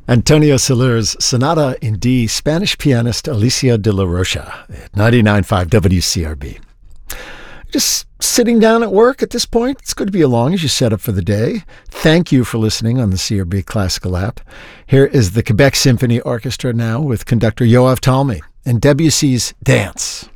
Antonio Soler's Sonata in D, Spanish pianist Alicia de la Rocha at 99.5 WCRB. Just sitting down at work at this point, it's good to be along as you set up for the day. Thank you for listening on the CRB Classical app. Here is the Quebec Symphony Orchestra now with conductor Yoav Talmy and Debussy's Dance.